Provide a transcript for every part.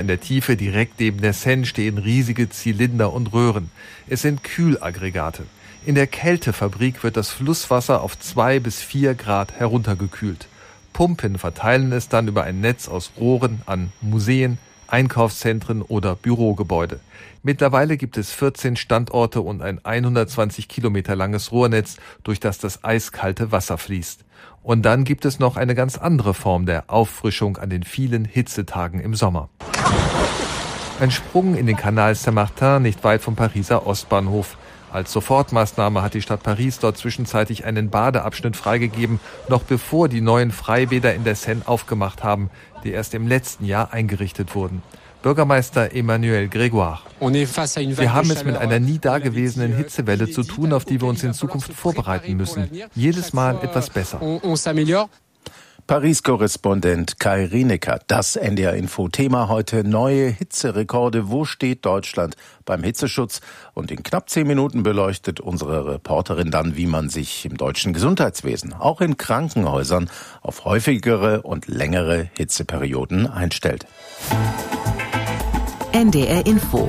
der Tiefe direkt neben der Seine stehen riesige Zylinder und Röhren. Es sind Kühlaggregate. In der Kältefabrik wird das Flusswasser auf 2 bis 4 Grad heruntergekühlt. Pumpen verteilen es dann über ein Netz aus Rohren an Museen, Einkaufszentren oder Bürogebäude. Mittlerweile gibt es 14 Standorte und ein 120 Kilometer langes Rohrnetz, durch das eiskalte Wasser fließt. Und dann gibt es noch eine ganz andere Form der Auffrischung an den vielen Hitzetagen im Sommer. Ein Sprung in den Canal Saint-Martin nicht weit vom Pariser Ostbahnhof. Als Sofortmaßnahme hat die Stadt Paris dort zwischenzeitlich einen Badeabschnitt freigegeben, noch bevor die neuen Freibäder in der Seine aufgemacht haben, die erst im letzten Jahr eingerichtet wurden. Bürgermeister Emmanuel Grégoire. Wir haben es mit einer nie dagewesenen Hitzewelle zu tun, auf die wir uns in Zukunft vorbereiten müssen. Jedes Mal etwas besser. Paris-Korrespondent Kai Rienecker, das NDR-Info-Thema heute: neue Hitzerekorde. Wo steht Deutschland beim Hitzeschutz? Und in knapp 10 Minuten beleuchtet unsere Reporterin dann, wie man sich im deutschen Gesundheitswesen, auch in Krankenhäusern, auf häufigere und längere Hitzeperioden einstellt. NDR-Info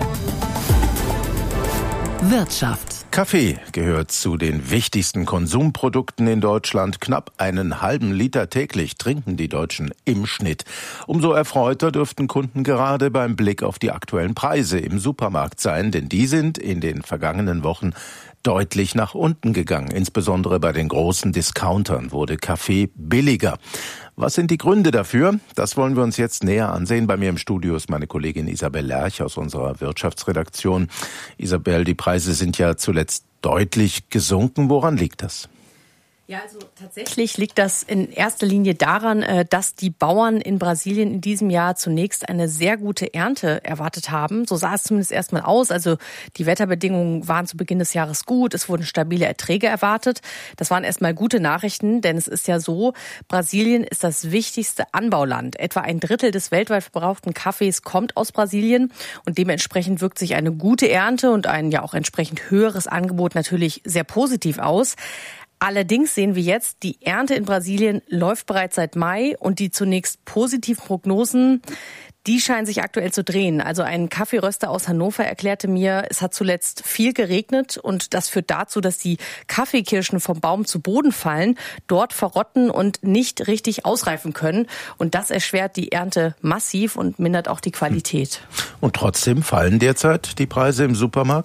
Wirtschaft. Kaffee gehört zu den wichtigsten Konsumprodukten in Deutschland. Knapp 1,5 Liter täglich trinken die Deutschen im Schnitt. Umso erfreuter dürften Kunden gerade beim Blick auf die aktuellen Preise im Supermarkt sein, denn die sind in den vergangenen Wochen deutlich nach unten gegangen. Insbesondere bei den großen Discountern wurde Kaffee billiger. Was sind die Gründe dafür? Das wollen wir uns jetzt näher ansehen. Bei mir im Studio ist meine Kollegin Isabel Lerch aus unserer Wirtschaftsredaktion. Isabel, die Preise sind ja zuletzt deutlich gesunken. Woran liegt das? Ja, also tatsächlich liegt das in erster Linie daran, dass die Bauern in Brasilien in diesem Jahr zunächst eine sehr gute Ernte erwartet haben. So sah es zumindest erstmal aus. Also die Wetterbedingungen waren zu Beginn des Jahres gut. Es wurden stabile Erträge erwartet. Das waren erstmal gute Nachrichten, denn es ist ja so, Brasilien ist das wichtigste Anbauland. Etwa 1/3 des weltweit verbrauchten Kaffees kommt aus Brasilien und dementsprechend wirkt sich eine gute Ernte und ein ja auch entsprechend höheres Angebot natürlich sehr positiv aus. Allerdings sehen wir jetzt, die Ernte in Brasilien läuft bereits seit Mai und die zunächst positiven Prognosen, die scheinen sich aktuell zu drehen. Also ein Kaffeeröster aus Hannover erklärte mir, es hat zuletzt viel geregnet und das führt dazu, dass die Kaffeekirschen vom Baum zu Boden fallen, dort verrotten und nicht richtig ausreifen können. Und das erschwert die Ernte massiv und mindert auch die Qualität. Und trotzdem fallen derzeit die Preise im Supermarkt?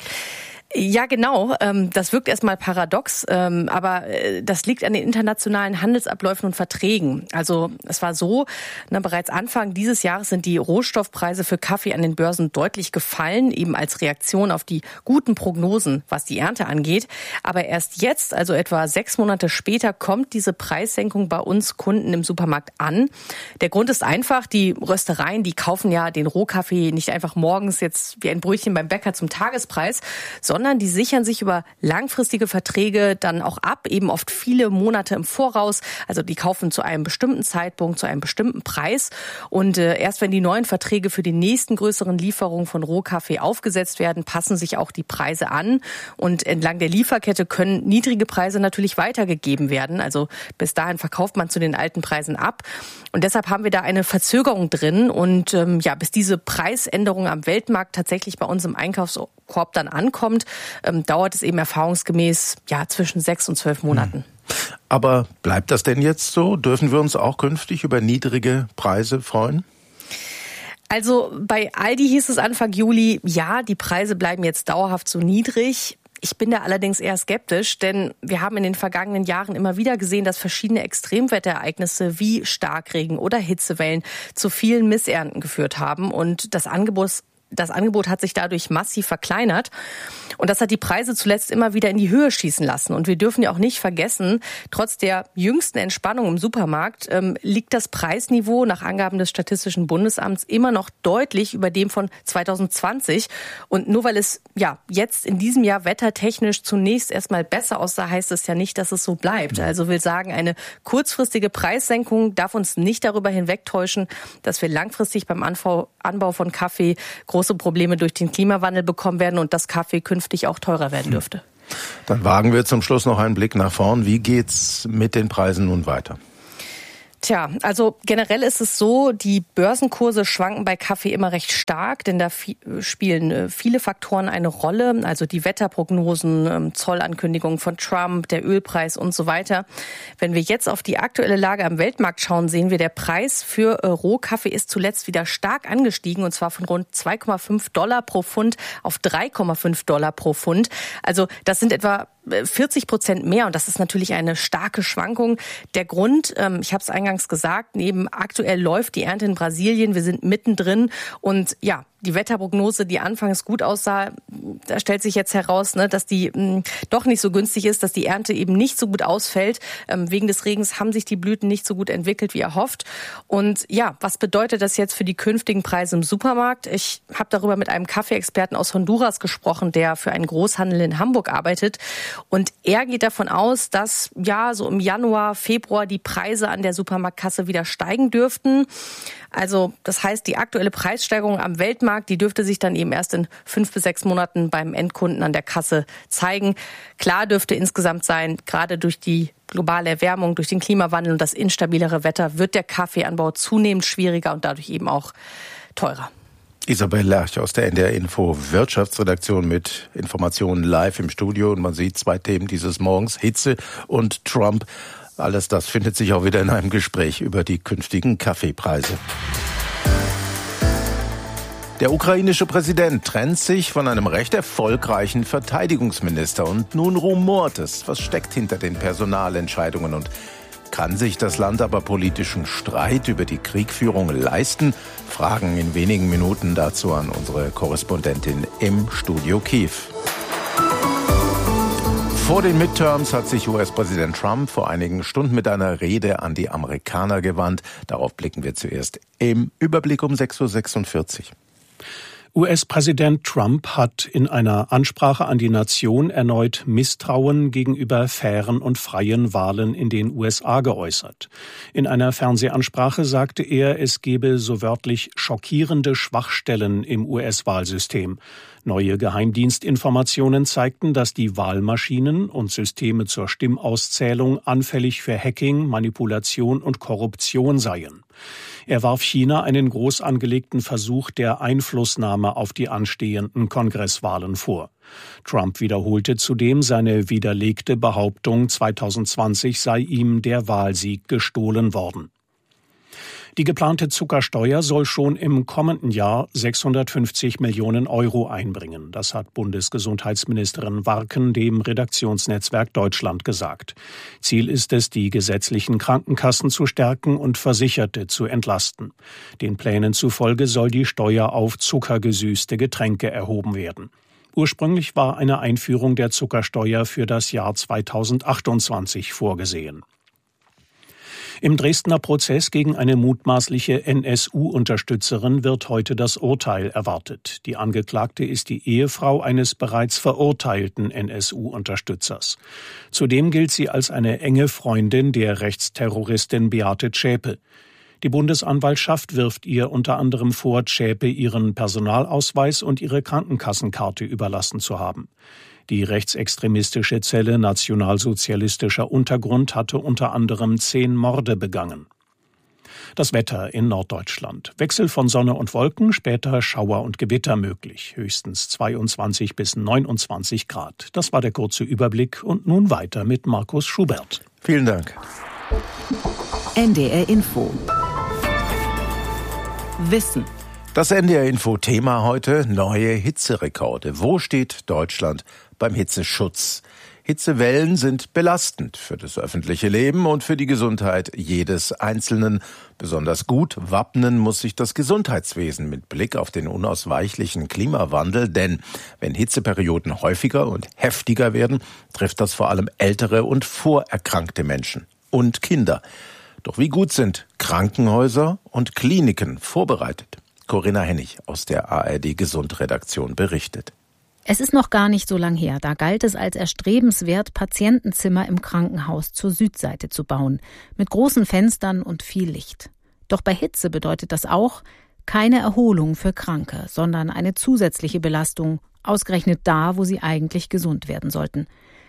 Ja, genau. Das wirkt erstmal paradox, aber das liegt an den internationalen Handelsabläufen und Verträgen. Also es war so, bereits Anfang dieses Jahres sind die Rohstoffpreise für Kaffee an den Börsen deutlich gefallen, eben als Reaktion auf die guten Prognosen, was die Ernte angeht. Aber erst jetzt, also etwa 6 Monate später, kommt diese Preissenkung bei uns Kunden im Supermarkt an. Der Grund ist einfach, die Röstereien, die kaufen ja den Rohkaffee nicht einfach morgens jetzt wie ein Brötchen beim Bäcker zum Tagespreis, sondern die sichern sich über langfristige Verträge dann auch ab, eben oft viele Monate im Voraus. Also die kaufen zu einem bestimmten Zeitpunkt, zu einem bestimmten Preis. Und erst wenn die neuen Verträge für die nächsten größeren Lieferungen von Rohkaffee aufgesetzt werden, passen sich auch die Preise an. Und entlang der Lieferkette können niedrige Preise natürlich weitergegeben werden. Also bis dahin verkauft man zu den alten Preisen ab. Und deshalb haben wir da eine Verzögerung drin. Und bis diese Preisänderung am Weltmarkt tatsächlich bei uns im Einkaufskorb dann ankommt, dauert es eben erfahrungsgemäß zwischen 6 und 12 Monaten. Aber bleibt das denn jetzt so? Dürfen wir uns auch künftig über niedrige Preise freuen? Also bei Aldi hieß es Anfang Juli, ja, die Preise bleiben jetzt dauerhaft so niedrig. Ich bin da allerdings eher skeptisch, denn wir haben in den vergangenen Jahren immer wieder gesehen, dass verschiedene Extremwetterereignisse wie Starkregen oder Hitzewellen zu vielen Missernten geführt haben und das Angebot hat sich dadurch massiv verkleinert und das hat die Preise zuletzt immer wieder in die Höhe schießen lassen. Und wir dürfen ja auch nicht vergessen, trotz der jüngsten Entspannung im Supermarkt liegt das Preisniveau nach Angaben des Statistischen Bundesamts immer noch deutlich über dem von 2020. Und nur weil es jetzt in diesem Jahr wettertechnisch zunächst erstmal besser aussah, heißt es ja nicht, dass es so bleibt. Also will sagen, eine kurzfristige Preissenkung darf uns nicht darüber hinwegtäuschen, dass wir langfristig beim Anbau von Kaffee große Probleme durch den Klimawandel bekommen werden und dass Kaffee künftig auch teurer werden dürfte. Dann wagen wir zum Schluss noch einen Blick nach vorn. Wie geht's mit den Preisen nun weiter? Tja, also generell ist es so, die Börsenkurse schwanken bei Kaffee immer recht stark, denn da spielen viele Faktoren eine Rolle, also die Wetterprognosen, Zollankündigungen von Trump, der Ölpreis und so weiter. Wenn wir jetzt auf die aktuelle Lage am Weltmarkt schauen, sehen wir, der Preis für Rohkaffee ist zuletzt wieder stark angestiegen, und zwar von rund $2,5 pro Pfund auf $3,5 pro Pfund. Also das sind etwa 40% mehr, und das ist natürlich eine starke Schwankung. Der Grund, ich habe es eingangs gesagt, neben aktuell läuft die Ernte in Brasilien, wir sind mittendrin, und ja, die Wetterprognose, die anfangs gut aussah, da stellt sich jetzt heraus, dass die doch nicht so günstig ist, dass die Ernte eben nicht so gut ausfällt. Wegen des Regens haben sich die Blüten nicht so gut entwickelt, wie erhofft. Und ja, was bedeutet das jetzt für die künftigen Preise im Supermarkt? Ich habe darüber mit einem Kaffeeexperten aus Honduras gesprochen, der für einen Großhandel in Hamburg arbeitet. Und er geht davon aus, dass ja so im Januar, Februar die Preise an der Supermarktkasse wieder steigen dürften. Also das heißt, die aktuelle Preissteigerung am Weltmarkt, die dürfte sich dann eben erst in 5 bis 6 Monaten beim Endkunden an der Kasse zeigen. Klar dürfte insgesamt sein, gerade durch die globale Erwärmung, durch den Klimawandel und das instabilere Wetter wird der Kaffeeanbau zunehmend schwieriger und dadurch eben auch teurer. Isabel Lerch aus der NDR Info Wirtschaftsredaktion mit Informationen live im Studio. Und man sieht 2 Themen dieses Morgens, Hitze und Trump. Alles das findet sich auch wieder in einem Gespräch über die künftigen Kaffeepreise. Der ukrainische Präsident trennt sich von einem recht erfolgreichen Verteidigungsminister. Und nun rumort es. Was steckt hinter den Personalentscheidungen? Und kann sich das Land aber politischen Streit über die Kriegführung leisten? Fragen in wenigen Minuten dazu an unsere Korrespondentin im Studio Kiew. Vor den Midterms hat sich US-Präsident Trump vor einigen Stunden mit einer Rede an die Amerikaner gewandt. Darauf blicken wir zuerst im Überblick um 6:46 Uhr. US-Präsident Trump hat in einer Ansprache an die Nation erneut Misstrauen gegenüber fairen und freien Wahlen in den USA geäußert. In einer Fernsehansprache sagte er, es gebe so wörtlich schockierende Schwachstellen im US-Wahlsystem. Neue Geheimdienstinformationen zeigten, dass die Wahlmaschinen und Systeme zur Stimmauszählung anfällig für Hacking, Manipulation und Korruption seien. Er warf China einen groß angelegten Versuch der Einflussnahme auf die anstehenden Kongresswahlen vor. Trump wiederholte zudem seine widerlegte Behauptung, 2020 sei ihm der Wahlsieg gestohlen worden. Die geplante Zuckersteuer soll schon im kommenden Jahr 650 Millionen Euro einbringen. Das hat Bundesgesundheitsministerin Warken dem Redaktionsnetzwerk Deutschland gesagt. Ziel ist es, die gesetzlichen Krankenkassen zu stärken und Versicherte zu entlasten. Den Plänen zufolge soll die Steuer auf zuckergesüßte Getränke erhoben werden. Ursprünglich war eine Einführung der Zuckersteuer für das Jahr 2028 vorgesehen. Im Dresdner Prozess gegen eine mutmaßliche NSU-Unterstützerin wird heute das Urteil erwartet. Die Angeklagte ist die Ehefrau eines bereits verurteilten NSU-Unterstützers. Zudem gilt sie als eine enge Freundin der Rechtsterroristin Beate Zschäpe. Die Bundesanwaltschaft wirft ihr unter anderem vor, Zschäpe ihren Personalausweis und ihre Krankenkassenkarte überlassen zu haben. Die rechtsextremistische Zelle Nationalsozialistischer Untergrund hatte unter anderem 10 Morde begangen. Das Wetter in Norddeutschland. Wechsel von Sonne und Wolken, später Schauer und Gewitter möglich. Höchstens 22 bis 29 Grad. Das war der kurze Überblick und nun weiter mit Markus Schubert. Vielen Dank. NDR Info. Wissen. Das NDR-Info-Thema heute: neue Hitzerekorde. Wo steht Deutschland beim Hitzeschutz? Hitzewellen sind belastend für das öffentliche Leben und für die Gesundheit jedes Einzelnen. Besonders gut wappnen muss sich das Gesundheitswesen mit Blick auf den unausweichlichen Klimawandel. Denn wenn Hitzeperioden häufiger und heftiger werden, trifft das vor allem ältere und vorerkrankte Menschen und Kinder. Doch wie gut sind Krankenhäuser und Kliniken vorbereitet? Corinna Hennig aus der ARD-Gesund-Redaktion berichtet. Es ist noch gar nicht so lang her. Da galt es als erstrebenswert, Patientenzimmer im Krankenhaus zur Südseite zu bauen. Mit großen Fenstern und viel Licht. Doch bei Hitze bedeutet das auch keine Erholung für Kranke, sondern eine zusätzliche Belastung, ausgerechnet da, wo sie eigentlich gesund werden sollten.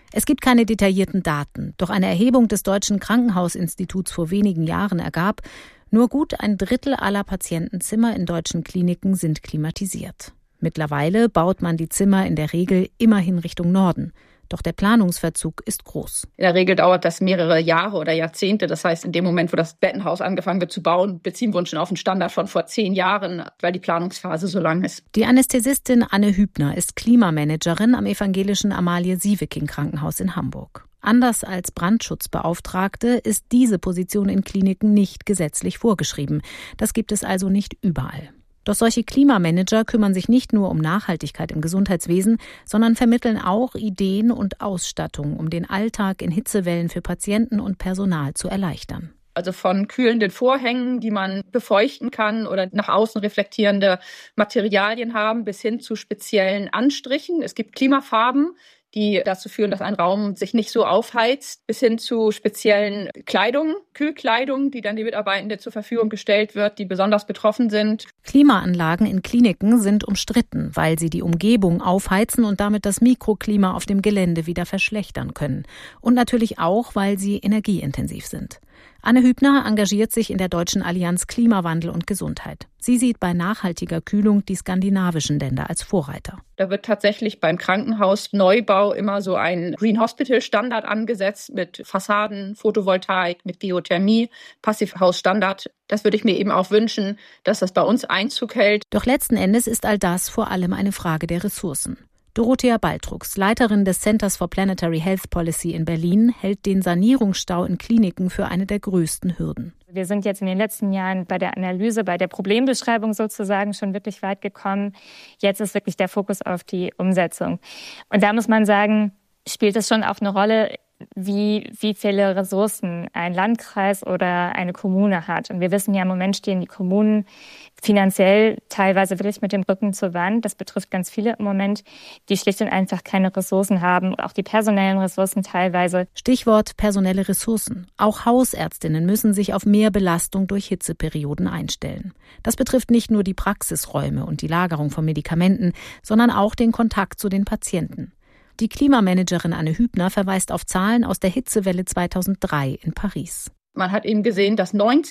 Es gibt keine detaillierten Daten, doch eine Erhebung des Deutschen Krankenhausinstituts vor wenigen Jahren ergab, nur gut 1/3 aller Patientenzimmer in deutschen Kliniken sind klimatisiert. Mittlerweile baut man die Zimmer in der Regel immerhin Richtung Norden. Doch der Planungsverzug ist groß. In der Regel dauert das mehrere Jahre oder Jahrzehnte. Das heißt, in dem Moment, wo das Bettenhaus angefangen wird zu bauen, beziehen wir uns schon auf einen Standard von vor 10 Jahren, weil die Planungsphase so lang ist. Die Anästhesistin Anne Hübner ist Klimamanagerin am evangelischen Amalie-Sieveking-Krankenhaus in Hamburg. Anders als Brandschutzbeauftragte ist diese Position in Kliniken nicht gesetzlich vorgeschrieben. Das gibt es also nicht überall. Doch solche Klimamanager kümmern sich nicht nur um Nachhaltigkeit im Gesundheitswesen, sondern vermitteln auch Ideen und Ausstattung, um den Alltag in Hitzewellen für Patienten und Personal zu erleichtern. Also von kühlenden Vorhängen, die man befeuchten kann oder nach außen reflektierende Materialien haben, bis hin zu speziellen Anstrichen. Es gibt Klimafarben, die dazu führen, dass ein Raum sich nicht so aufheizt, bis hin zu speziellen Kleidung, Kühlkleidung, die dann die Mitarbeitenden zur Verfügung gestellt wird, die besonders betroffen sind. Klimaanlagen in Kliniken sind umstritten, weil sie die Umgebung aufheizen und damit das Mikroklima auf dem Gelände wieder verschlechtern können. Und natürlich auch, weil sie energieintensiv sind. Anne Hübner engagiert sich in der Deutschen Allianz Klimawandel und Gesundheit. Sie sieht bei nachhaltiger Kühlung die skandinavischen Länder als Vorreiter. Da wird tatsächlich beim Krankenhausneubau immer so ein Green Hospital Standard angesetzt mit Fassaden, Photovoltaik, mit Geothermie, Passivhausstandard. Das würde ich mir eben auch wünschen, dass das bei uns Einzug hält. Doch letzten Endes ist all das vor allem eine Frage der Ressourcen. Dorothea Baltrux, Leiterin des Centers for Planetary Health Policy in Berlin, hält den Sanierungsstau in Kliniken für eine der größten Hürden. Wir sind jetzt in den letzten Jahren bei der Analyse, bei der Problembeschreibung sozusagen schon wirklich weit gekommen. Jetzt ist wirklich der Fokus auf die Umsetzung. Und da muss man sagen, spielt es schon auch eine Rolle, wie viele Ressourcen ein Landkreis oder eine Kommune hat. Und wir wissen ja, im Moment stehen die Kommunen finanziell teilweise wirklich mit dem Rücken zur Wand. Das betrifft ganz viele im Moment, die schlicht und einfach keine Ressourcen haben, auch die personellen Ressourcen teilweise. Stichwort personelle Ressourcen. Auch Hausärztinnen müssen sich auf mehr Belastung durch Hitzeperioden einstellen. Das betrifft nicht nur die Praxisräume und die Lagerung von Medikamenten, sondern auch den Kontakt zu den Patienten. Die Klimamanagerin Anne Hübner verweist auf Zahlen aus der Hitzewelle 2003 in Paris. Man hat eben gesehen, dass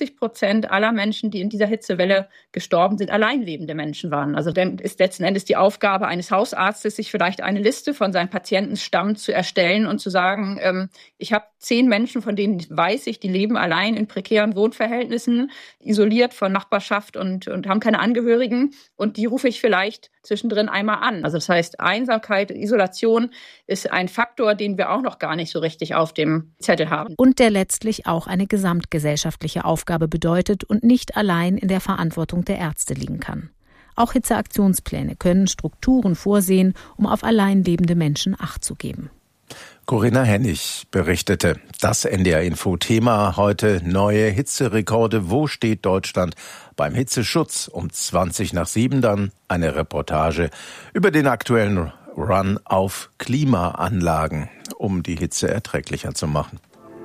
90% aller Menschen, die in dieser Hitzewelle gestorben sind, alleinlebende Menschen waren. Also dann ist letzten Endes die Aufgabe eines Hausarztes, sich vielleicht eine Liste von seinem Patientenstamm zu erstellen und zu sagen, ich habe 10 Menschen, von denen weiß ich, die leben allein in prekären Wohnverhältnissen, isoliert von Nachbarschaft und haben keine Angehörigen. Und die rufe ich vielleicht zwischendrin einmal an. Also das heißt, Einsamkeit, Isolation ist ein Faktor, den wir auch noch gar nicht so richtig auf dem Zettel haben. Und der letztlich auch eine gesamtgesellschaftliche Aufgabe bedeutet und nicht allein in der Verantwortung der Ärzte liegen kann. Auch Hitzeaktionspläne können Strukturen vorsehen, um auf alleinlebende Menschen Acht zu geben. Corinna Hennig berichtete. Das NDR-Info-Thema heute: neue Hitzerekorde. Wo steht Deutschland beim Hitzeschutz? Um 6:20 dann eine Reportage über den aktuellen Run auf Klimaanlagen, um die Hitze erträglicher zu machen.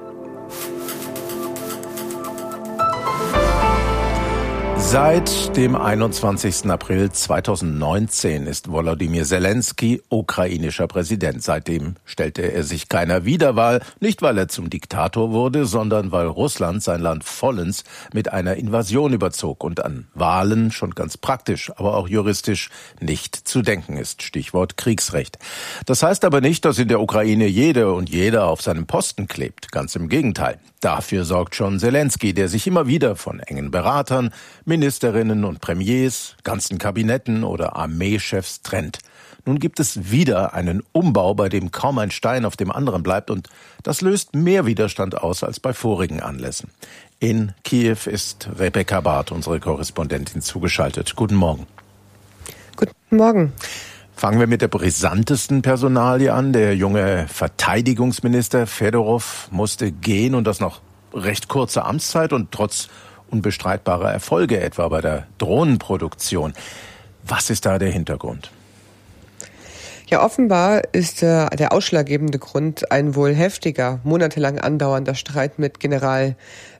Seit dem 21. April 2019 ist Volodymyr Zelensky ukrainischer Präsident. Seitdem stellte er sich keiner Wiederwahl, nicht weil er zum Diktator wurde, sondern weil Russland sein Land vollends mit einer Invasion überzog und an Wahlen schon ganz praktisch, aber auch juristisch nicht zu denken ist. Stichwort Kriegsrecht. Das heißt aber nicht, dass in der Ukraine jede und jeder auf seinem Posten klebt. Ganz im Gegenteil. Dafür sorgt schon Zelensky, der sich immer wieder von engen Beratern, Ministerinnen und Premiers, ganzen Kabinetten oder Armeechefs trennt. Nun gibt es wieder einen Umbau, bei dem kaum ein Stein auf dem anderen bleibt, und das löst mehr Widerstand aus als bei vorigen Anlässen. In Kiew ist Rebecca Barth, unsere Korrespondentin, zugeschaltet. Guten Morgen. Guten Morgen. Fangen wir mit der brisantesten Personalie an. Der junge Verteidigungsminister Fedorov musste gehen, und das nach recht kurzer Amtszeit und trotz unbestreitbarer Erfolge, etwa bei der Drohnenproduktion. Was ist da der Hintergrund? Ja, offenbar ist der ausschlaggebende Grund ein wohl heftiger, monatelang andauernder Streit mit General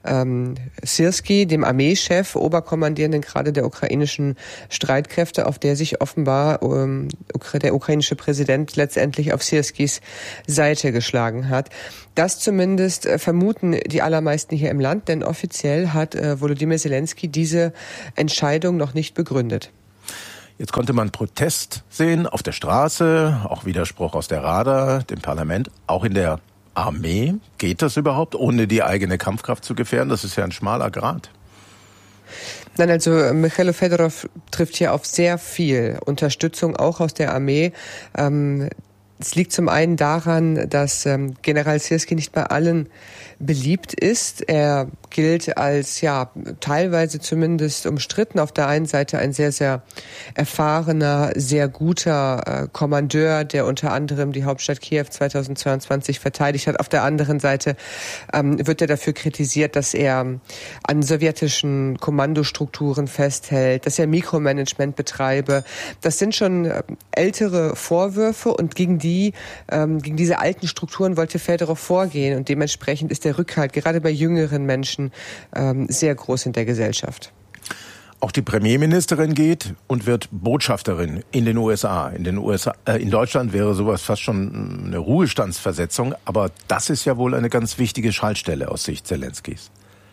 Syrski, dem Armeechef, Oberkommandierenden gerade der ukrainischen Streitkräfte, auf der sich offenbar der ukrainische Präsident letztendlich auf Syrskis Seite geschlagen hat. Das zumindest vermuten die allermeisten hier im Land, denn offiziell hat Volodymyr Zelensky diese Entscheidung noch nicht begründet. Jetzt konnte man Protest sehen auf der Straße, auch Widerspruch aus der Rada, dem Parlament, auch in der Armee. Geht das überhaupt, ohne die eigene Kampfkraft zu gefährden? Das ist ja ein schmaler Grat. Nein, also Michailo Fedorov trifft hier auf sehr viel Unterstützung, auch aus der Armee. Es liegt zum einen daran, dass General Syrski nicht bei allen beliebt ist. Er gilt als, teilweise zumindest umstritten. Auf der einen Seite ein sehr, sehr erfahrener, sehr guter Kommandeur, der unter anderem die Hauptstadt Kiew 2022 verteidigt hat. Auf der anderen Seite wird er dafür kritisiert, dass er an sowjetischen Kommandostrukturen festhält, dass er Mikromanagement betreibe. Das sind schon ältere Vorwürfe und gegen diese alten Strukturen wollte Fedorov vorgehen und dementsprechend ist der Rückhalt gerade bei jüngeren Menschen sehr groß in der Gesellschaft. Auch die Premierministerin geht und wird Botschafterin in den USA. In Deutschland wäre sowas fast schon eine Ruhestandsversetzung, aber das ist ja wohl eine ganz wichtige Schaltstelle aus Sicht Zelenskys.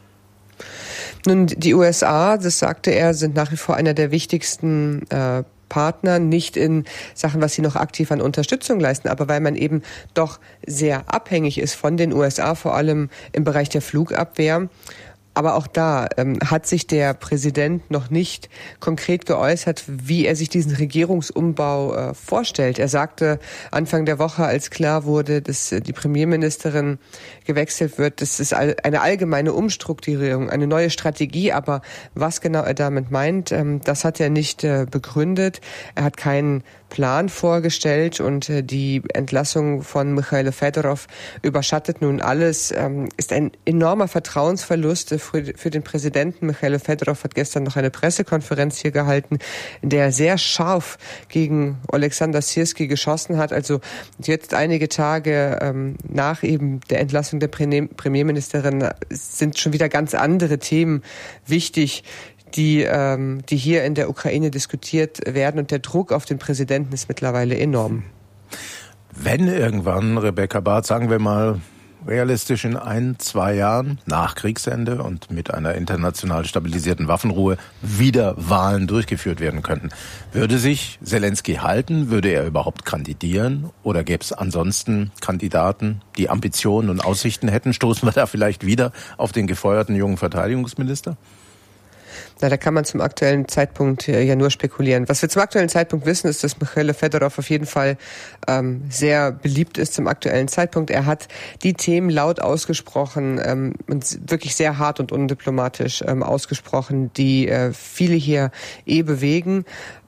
Nun, die USA, das sagte er, sind nach wie vor einer der wichtigsten Partner, nicht in Sachen, was sie noch aktiv an Unterstützung leisten, aber weil man eben doch sehr abhängig ist von den USA, vor allem im Bereich der Flugabwehr. Aber auch da hat sich der Präsident noch nicht konkret geäußert, wie er sich diesen Regierungsumbau vorstellt. Er sagte Anfang der Woche, als klar wurde, dass die Premierministerin gewechselt wird, das ist eine allgemeine Umstrukturierung, eine neue Strategie. Aber was genau er damit meint, das hat er nicht begründet. Er hat keinen Plan vorgestellt und die Entlassung von Michailo Fedorov überschattet nun alles, ist ein enormer Vertrauensverlust für den Präsidenten. Michailo Fedorov hat gestern noch eine Pressekonferenz hier gehalten, in der er sehr scharf gegen Oleksandr Syrski geschossen hat. Also jetzt einige Tage nach eben der Entlassung der Premierministerin sind schon wieder ganz andere Themen wichtig, die hier in der Ukraine diskutiert werden. Und der Druck auf den Präsidenten ist mittlerweile enorm. Wenn irgendwann, Rebecca Barth, sagen wir mal realistisch in 1-2 Jahren nach Kriegsende und mit einer international stabilisierten Waffenruhe wieder Wahlen durchgeführt werden könnten, würde sich Zelensky halten? Würde er überhaupt kandidieren? Oder gäbe es ansonsten Kandidaten, die Ambitionen und Aussichten hätten? Stoßen wir da vielleicht wieder auf den gefeuerten jungen Verteidigungsminister? Na, da kann man zum aktuellen Zeitpunkt ja nur spekulieren. Was wir zum aktuellen Zeitpunkt wissen, ist, dass Michailo Fedorov auf jeden Fall sehr beliebt ist zum aktuellen Zeitpunkt. Er hat die Themen laut ausgesprochen und wirklich sehr hart und undiplomatisch ausgesprochen, die viele hier bewegen.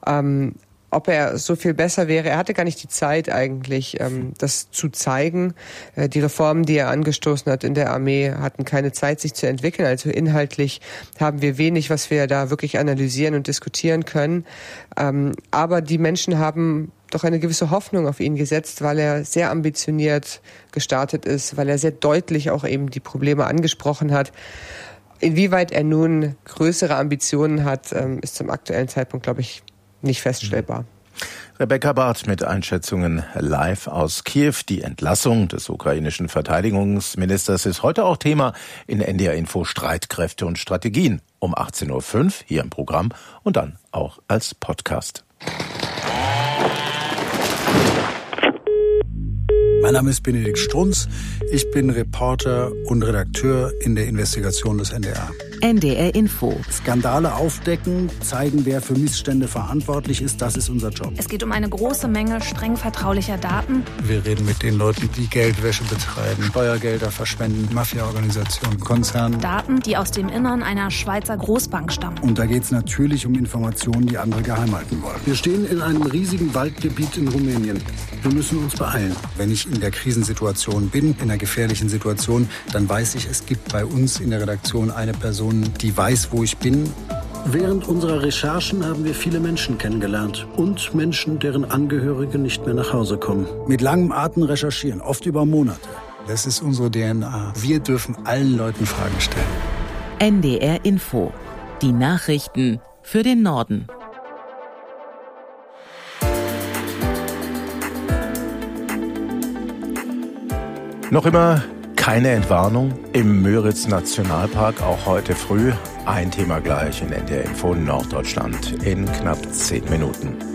Ob er so viel besser wäre, er hatte gar nicht die Zeit eigentlich, das zu zeigen. Die Reformen, die er angestoßen hat in der Armee, hatten keine Zeit, sich zu entwickeln. Also inhaltlich haben wir wenig, was wir da wirklich analysieren und diskutieren können. Aber die Menschen haben doch eine gewisse Hoffnung auf ihn gesetzt, weil er sehr ambitioniert gestartet ist, weil er sehr deutlich auch eben die Probleme angesprochen hat. Inwieweit er nun größere Ambitionen hat, ist zum aktuellen Zeitpunkt, glaube ich, nicht feststellbar. Rebecca Barth mit Einschätzungen live aus Kiew. Die Entlassung des ukrainischen Verteidigungsministers ist heute auch Thema in NDR Info Streitkräfte und Strategien um 18.05 Uhr hier im Programm und dann auch als Podcast. Mein Name ist Benedikt Strunz. Ich bin Reporter und Redakteur in der Investigation des NDR. NDR Info. Skandale aufdecken, zeigen, wer für Missstände verantwortlich ist, das ist unser Job. Es geht um eine große Menge streng vertraulicher Daten. Wir reden mit den Leuten, die Geldwäsche betreiben, Steuergelder verschwenden, Mafia-Organisationen, Konzernen. Daten, die aus dem Innern einer Schweizer Großbank stammen. Und da geht es natürlich um Informationen, die andere geheim halten wollen. Wir stehen in einem riesigen Waldgebiet in Rumänien. Wir müssen uns beeilen. Wenn ich in der Krisensituation bin, in einer gefährlichen Situation, dann weiß ich, es gibt bei uns in der Redaktion eine Person, die weiß, wo ich bin Während unserer Recherchen haben wir viele Menschen kennengelernt und Menschen, deren Angehörige nicht mehr nach Hause kommen. Mit langem Atem recherchieren, oft über Monate. Das ist unsere DNA. Wir dürfen allen Leuten Fragen stellen. NDR Info. Die Nachrichten für den Norden. Noch immer keine Entwarnung im Müritz-Nationalpark, auch heute früh. Ein Thema gleich in NDR Info Norddeutschland in knapp 10 Minuten.